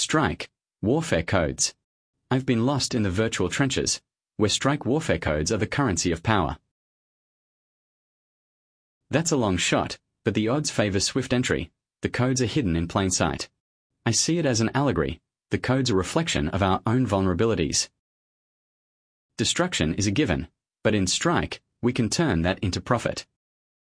Strike, warfare codes. I've been lost in the virtual trenches, where strike warfare codes are the currency of power. That's a long shot, but the odds favor swift entry. The codes are hidden in plain sight. I see it as an allegory. The code's a reflection of our own vulnerabilities. Destruction is a given, but in strike, we can turn that into profit.